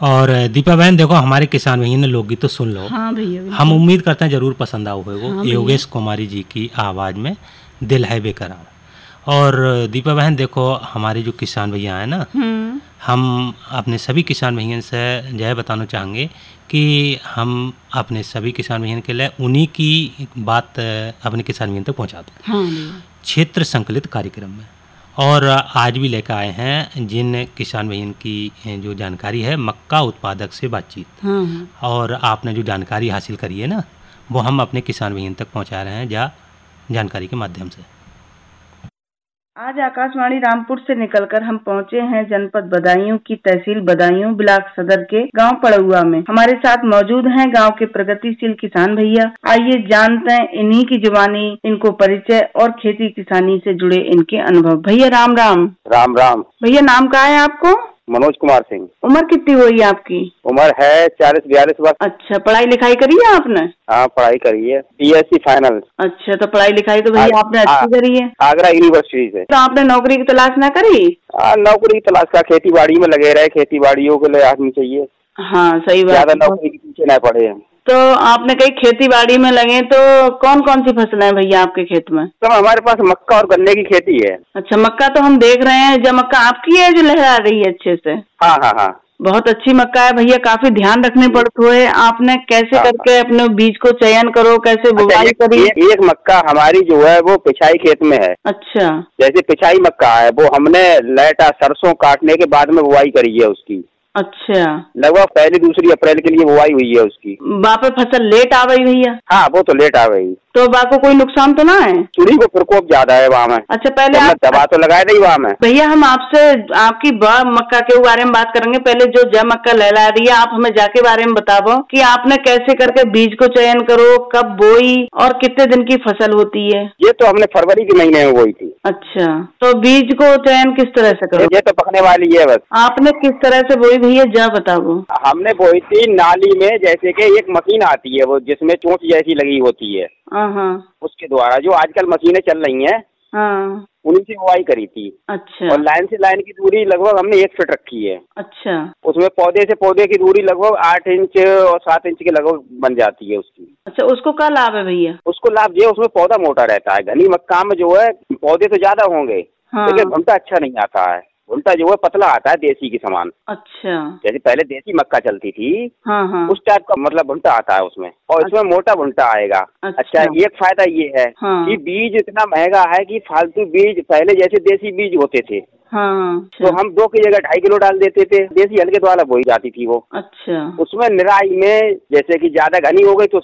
और दीपा बहन देखो, हमारे किसान भैया ने लोकगीत तो सुन लो। हाँ भैया बिल्कुल। हम उम्मीद करते हैं जरूर पसंद आओ होगा। हाँ भैया। योगेश कुमारी जी की आवाज़ में दिल है बेकरार। और दीपा बहन देखो, हमारे जो किसान भैया हैं ना, हम अपने सभी किसान भैया से यह बताना चाहेंगे कि हम अपने सभी किसान भैया के लिए उन्हीं की बात अपने किसान भैया तक पहुँचाते हैं। हाँ भैया। क्षेत्र संकलित कार्यक्रम में और आज भी लेकर आए हैं जिन किसान भैया की जो जानकारी है मक्का उत्पादक से बातचीत। हाँ। और आपने जो जानकारी हासिल करी है ना, वो हम अपने किसान भैया तक पहुंचा रहे हैं जानकारी के माध्यम से। आज आकाशवाणी रामपुर से निकलकर हम पहुंचे हैं जनपद बदायूं की तहसील बदायूं ब्लॉक सदर के गांव पड़ुआ में। हमारे साथ मौजूद हैं गांव के प्रगतिशील किसान भैया। आइए जानते हैं इन्हीं की जुबानी इनको परिचय और खेती किसानी से जुड़े इनके अनुभव। भैया राम राम। राम राम। भैया नाम क्या है आपको? मनोज कुमार सिंह। उम्र कितनी हुई है आपकी? उम्र है 40-42 वर्ष। अच्छा, पढ़ाई लिखाई करी है आपने? हाँ, पढ़ाई करी है, BSc फाइनल। अच्छा, तो पढ़ाई लिखाई तो भैया आपने अच्छी करी है। आगरा यूनिवर्सिटी से। तो आपने नौकरी की तलाश ना करी? नौकरी की तलाश का, खेती बाड़ी में लगे रहे, खेती बाड़ियों के लिए आदमी चाहिए। हाँ सही बात। ज्यादा नौकरी के पीछे न पड़े। तो आपने कहीं खेती बाड़ी में लगे, तो कौन कौन सी फसलें हैं भैया आपके खेत में? तो हमारे पास मक्का और गन्ने की खेती है। अच्छा, मक्का तो हम देख रहे हैं। जो मक्का आपकी है जो लहरा रही है अच्छे से? हाँ हाँ हाँ, बहुत अच्छी मक्का है भैया। काफी ध्यान रखने पड़ते है। आपने कैसे करके अपने बीज को चयन करो, कैसे बुवाई करी? एक मक्का हमारी जो है वो पिछाई खेत में है। अच्छा, जैसे पिछाई मक्का है वो हमने लेटा सरसों काटने के बाद में बुवाई करी है उसकी। अच्छा, लगभग 1-2 अप्रैल के लिए बुवाई हुई है उसकी। बापे फसल लेट आ गई भैया? हाँ, वो तो लेट आ गई। तो बाको कोई नुकसान तो ना है? चूड़ी को प्रकोप ज्यादा है वहाँ में। अच्छा, पहले आप दवा तो लगाए नहीं वहाँ में। भैया हम आपसे आपकी मक्का के बारे में बात करेंगे। पहले जो मक्का लहला रही है, आप हमें जाके बारे में बताओ कि आपने कैसे करके बीज को चयन करो, कब बोई और कितने दिन की फसल होती है? ये तो हमने फरवरी के महीने में बोई थी। अच्छा, तो बीज को चयन किस तरह से करो? ये तो पकने वाली है बस। आपने किस तरह से बोई भैया जा बताओ। हमने बोई थी नाली में, जैसे कि एक मशीन आती है वो जिसमें चोंच जैसी लगी होती है, उसके द्वारा जो आजकल मशीनें चल रही हैं, हाँ, उन्हीं से बुवाई करी थी। अच्छा, और लाइन से लाइन की दूरी लगभग हमने 1 फीट रखी है। अच्छा, उसमें पौधे से पौधे की दूरी लगभग 8 इंच और 7 इंच के लगभग बन जाती है उसकी। अच्छा, उसको क्या लाभ है भैया? उसको लाभ ये उसमें पौधा मोटा रहता है। घनी मक्का में जो है पौधे तो ज्यादा होंगे, हाँ, लेकिन भुट्टा अच्छा नहीं आता है। भुट्टा जो है पतला आता है देसी के समान। अच्छा, जैसे पहले देसी मक्का चलती थी, हाँ हाँ, उस टाइप का मतलब भुट्टा आता है उसमें, और इसमें मोटा भुट्टा आएगा। अच्छा, एक फायदा ये है, हाँ, कि बीज इतना महंगा है कि फालतू बीज, पहले जैसे देसी बीज होते थे, हाँ, तो हम 2 की जगह 2.5 किलो डाल देते थे। देसी हल्के द्वारा बोई जाती थी वो। अच्छा, उसमें निराई में जैसे कि ज्यादा घनी हो गई तो